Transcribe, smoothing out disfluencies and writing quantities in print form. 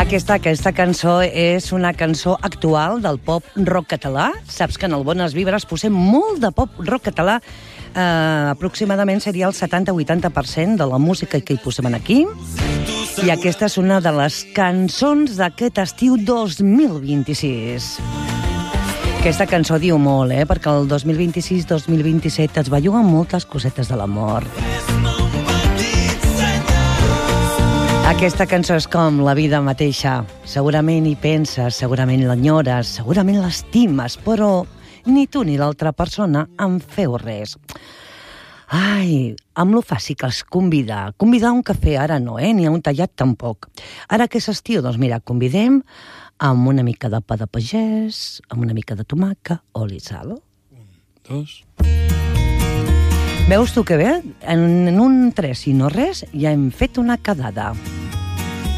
Aquesta cançó és una cançó actual del pop rock català. Saps que en el Bones Vibres posem molt de pop rock català. Aproximadament seria el 70-80% de la música que hi posem aquí. I aquesta és una de les cançons d'aquest estiu 2026. Aquesta cançó diu molt, perquè el 2026-2027 es belluguen moltes cosetes de l'amor. Aquesta cançó és com la vida mateixa. Segurament hi penses, segurament l'enyores, segurament l'estimes, però ni tu ni l'altra persona en feu res. Ai, amb lo fàcil que es convidar. Convidar a un cafè ara no, ni a un tallat tampoc. Ara que és estiu, doncs mira, convidem amb una mica de pa de pagès, amb una mica de tomaca, oli i sal. 1, 2... Veus tu que bé? En un 3 i no res ja hem fet una quedada.